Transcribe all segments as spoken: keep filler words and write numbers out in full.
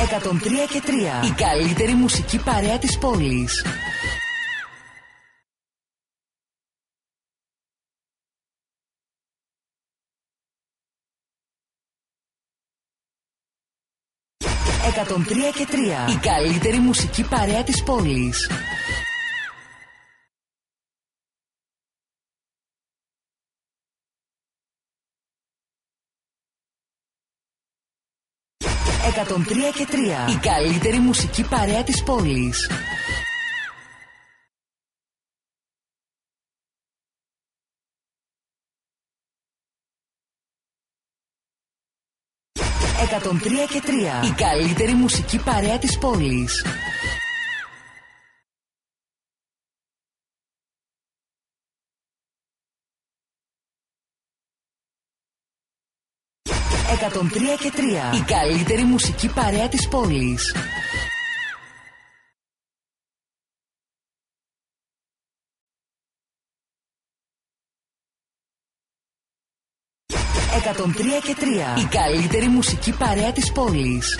εκατόν τρία και τρία. Η καλύτερη μουσική παρέα της πόλης. εκατόν τρία και τρία. Η καλύτερη μουσική παρέα της πόλης. εκατόν τρία και τρία. Η καλύτερη μουσική παρέα της πόλης. εκατόν τρία και τρία. Η καλύτερη μουσική παρέα της πόλης. εκατόν τρία και τρία. Η καλύτερη μουσική παρέα της πόλης. εκατόν τρία και τρία. Η καλύτερη μουσική παρέα της πόλης.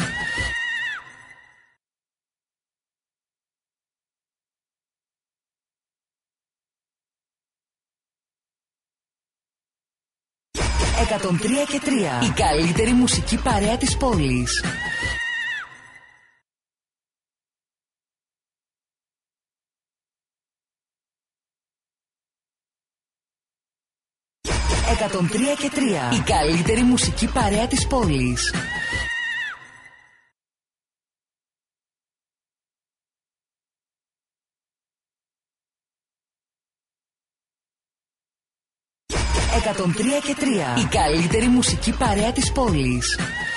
εκατόν τρία και τρία. Η καλύτερη μουσική παρέα της πόλης. εκατόν τρία και τρία. Η καλύτερη μουσική παρέα της πόλης. εκατόν τρία και τρία. Η καλύτερη μουσική παρέα της πόλης.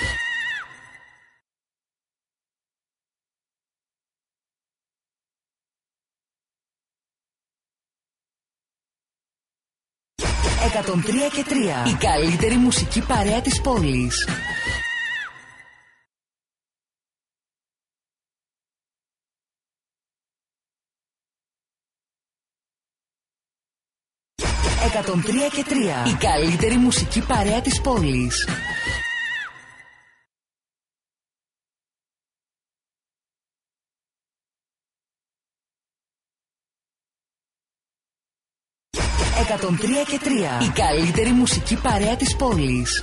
εκατόν τρία και τρία. Η καλύτερη μουσική παρέα της πόλης. εκατόν τρία και τρία. Η καλύτερη μουσική παρέα της πόλης. εκατόν τρία και τρία. Η καλύτερη μουσική παρέα της πόλης.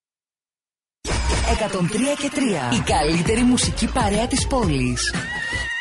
εκατόν τρία και τρία. Η καλύτερη μουσική παρέα της πόλης.